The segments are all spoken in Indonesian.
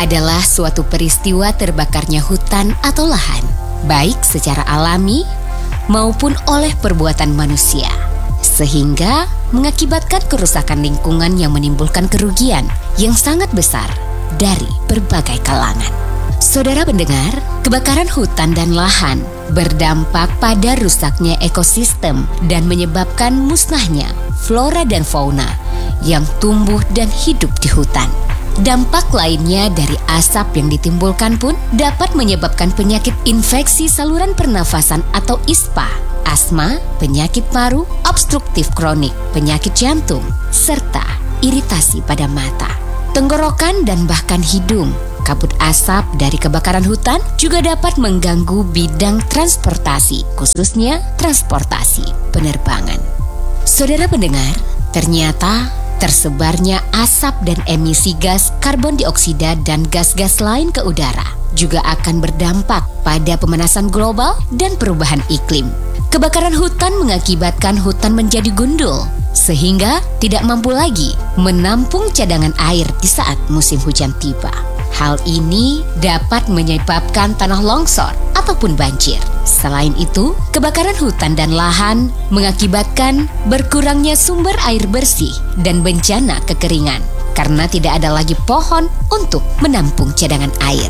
adalah suatu peristiwa terbakarnya hutan atau lahan, baik secara alami maupun oleh perbuatan manusia, sehingga mengakibatkan kerusakan lingkungan yang menimbulkan kerugian yang sangat besar dari berbagai kalangan. Saudara pendengar, kebakaran hutan dan lahan berdampak pada rusaknya ekosistem dan menyebabkan musnahnya flora dan fauna yang tumbuh dan hidup di hutan. Dampak lainnya dari asap yang ditimbulkan pun dapat menyebabkan penyakit infeksi saluran pernafasan atau ISPA, asma, penyakit paru, obstruktif kronik, penyakit jantung, serta iritasi pada mata, tenggorokan, dan bahkan hidung. Kabut asap dari kebakaran hutan juga dapat mengganggu bidang transportasi, khususnya transportasi penerbangan. Saudara pendengar, ternyata tersebarnya asap dan emisi gas karbon dioksida dan gas-gas lain ke udara juga akan berdampak pada pemanasan global dan perubahan iklim. Kebakaran hutan mengakibatkan hutan menjadi gundul, sehingga tidak mampu lagi menampung cadangan air di saat musim hujan tiba. Hal ini dapat menyebabkan tanah longsor ataupun banjir. Selain itu, kebakaran hutan dan lahan mengakibatkan berkurangnya sumber air bersih dan bencana kekeringan karena tidak ada lagi pohon untuk menampung cadangan air.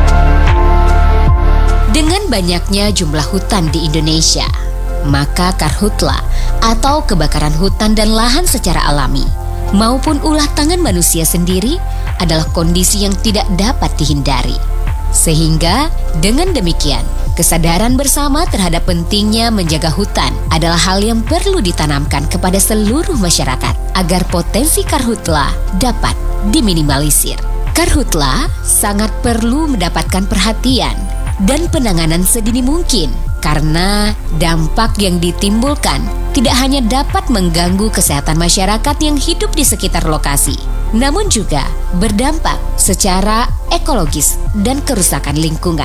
Dengan banyaknya jumlah hutan di Indonesia, maka karhutla atau kebakaran hutan dan lahan secara alami maupun ulah tangan manusia sendiri adalah kondisi yang tidak dapat dihindari. Sehingga dengan demikian, kesadaran bersama terhadap pentingnya menjaga hutan adalah hal yang perlu ditanamkan kepada seluruh masyarakat agar potensi karhutla dapat diminimalisir. Karhutla sangat perlu mendapatkan perhatian dan penanganan sedini mungkin karena dampak yang ditimbulkan tidak hanya dapat mengganggu kesehatan masyarakat yang hidup di sekitar lokasi, namun juga berdampak secara ekologis dan kerusakan lingkungan.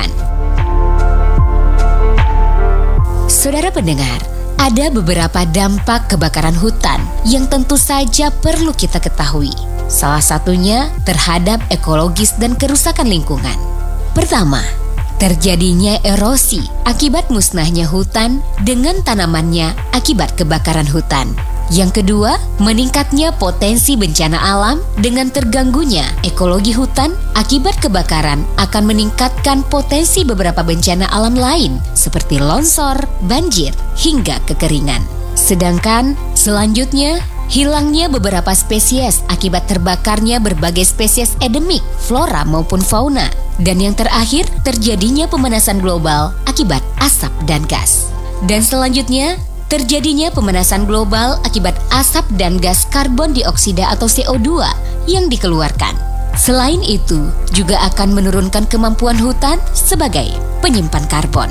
Saudara pendengar, ada beberapa dampak kebakaran hutan yang tentu saja perlu kita ketahui. Salah satunya terhadap ekologis dan kerusakan lingkungan. Pertama, terjadinya erosi akibat musnahnya hutan dengan tanamannya akibat kebakaran hutan. Yang kedua, meningkatnya potensi bencana alam dengan terganggunya ekologi hutan akibat kebakaran akan meningkatkan potensi beberapa bencana alam lain seperti longsor, banjir, hingga kekeringan. Sedangkan selanjutnya, hilangnya beberapa spesies akibat terbakarnya berbagai spesies endemik, flora maupun fauna. Dan yang terakhir, terjadinya pemanasan global akibat asap dan gas. Dan selanjutnya, terjadinya pemanasan global akibat asap dan gas karbon dioksida atau CO2 yang dikeluarkan. Selain itu, juga akan menurunkan kemampuan hutan sebagai penyimpan karbon.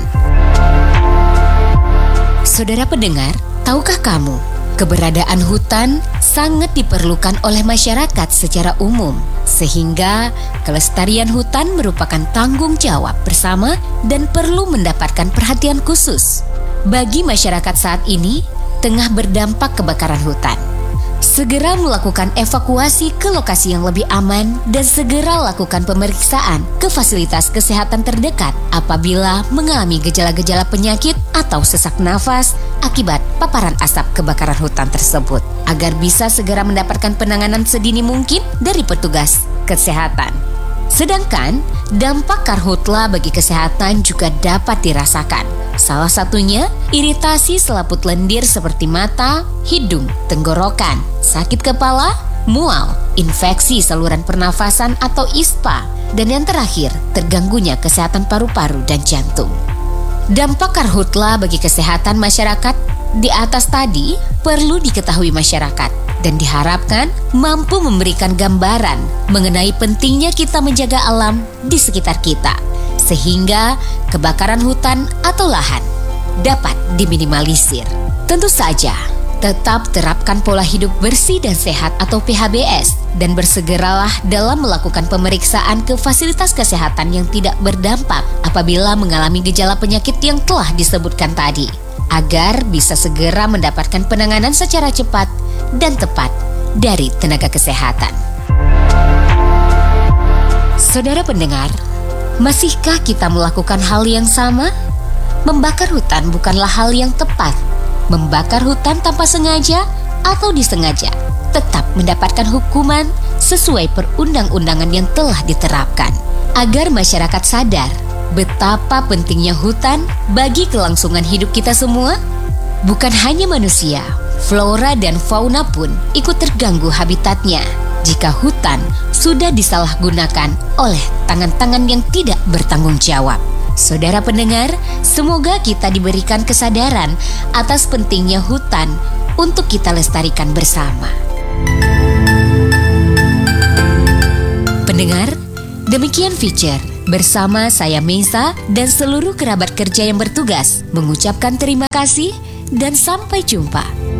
Saudara pendengar, tahukah kamu, keberadaan hutan sangat diperlukan oleh masyarakat secara umum, sehingga kelestarian hutan merupakan tanggung jawab bersama dan perlu mendapatkan perhatian khusus. Bagi masyarakat saat ini tengah berdampak kebakaran hutan, segera melakukan evakuasi ke lokasi yang lebih aman dan segera lakukan pemeriksaan ke fasilitas kesehatan terdekat apabila mengalami gejala-gejala penyakit atau sesak nafas akibat paparan asap kebakaran hutan tersebut, agar bisa segera mendapatkan penanganan sedini mungkin dari petugas kesehatan. Sedangkan dampak karhutla bagi kesehatan juga dapat dirasakan. Salah satunya iritasi selaput lendir seperti mata, hidung, tenggorokan, sakit kepala, mual, infeksi saluran pernafasan atau ISPA, dan yang terakhir terganggunya kesehatan paru-paru dan jantung. Dampak karhutla bagi kesehatan masyarakat di atas tadi perlu diketahui masyarakat dan diharapkan mampu memberikan gambaran mengenai pentingnya kita menjaga alam di sekitar kita, sehingga kebakaran hutan atau lahan dapat diminimalisir. Tentu saja, tetap terapkan pola hidup bersih dan sehat atau PHBS dan bersegeralah dalam melakukan pemeriksaan ke fasilitas kesehatan yang tidak berdampak apabila mengalami gejala penyakit yang telah disebutkan tadi, agar bisa segera mendapatkan penanganan secara cepat dan tepat dari tenaga kesehatan. Saudara pendengar, masihkah kita melakukan hal yang sama? Membakar hutan bukanlah hal yang tepat. Membakar hutan tanpa sengaja atau disengaja tetap mendapatkan hukuman sesuai perundang-undangan yang telah diterapkan. Agar masyarakat sadar betapa pentingnya hutan bagi kelangsungan hidup kita semua, bukan hanya manusia, flora dan fauna pun ikut terganggu habitatnya jika hutan sudah disalahgunakan oleh tangan-tangan yang tidak bertanggung jawab. Saudara pendengar, semoga kita diberikan kesadaran atas pentingnya hutan untuk kita lestarikan bersama. Pendengar, demikian feature bersama saya Mesa dan seluruh kerabat kerja yang bertugas mengucapkan terima kasih dan sampai jumpa.